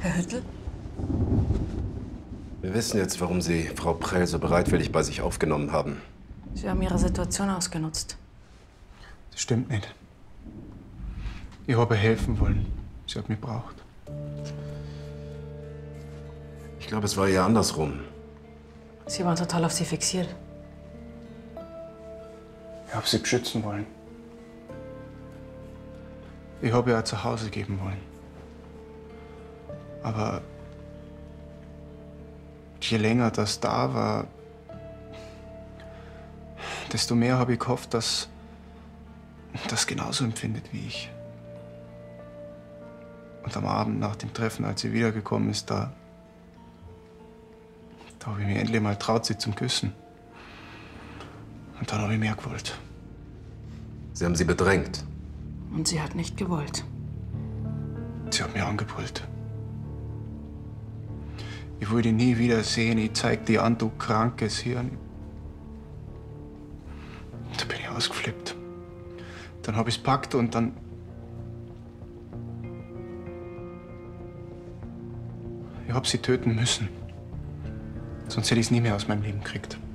Herr Hüttel? Wir wissen jetzt, warum Sie Frau Prell so bereitwillig bei sich aufgenommen haben. Sie haben Ihre Situation ausgenutzt. Das stimmt nicht. Ich habe ihr helfen wollen. Sie hat mich gebraucht. Ich glaube, es war eher andersrum. Sie waren total auf Sie fixiert. Ich habe sie beschützen wollen. Ich habe ihr ein Zuhause geben wollen. Aber je länger das da war, desto mehr habe ich gehofft, dass das genauso empfindet wie ich. Und am Abend nach dem Treffen, als sie wiedergekommen ist, da habe ich mir endlich mal traut, sie zum Küssen. Und dann habe ich mehr gewollt. Sie haben sie bedrängt. Und sie hat nicht gewollt. Sie hat mich angebrüllt. Ich wollte ihn nie wieder sehen. Ich zeig dir an, du krankes Hirn. Da bin ich ausgeflippt. Dann habe ich es packt und dann... Ich habe sie töten müssen. Sonst hätte ich es nie mehr aus meinem Leben gekriegt.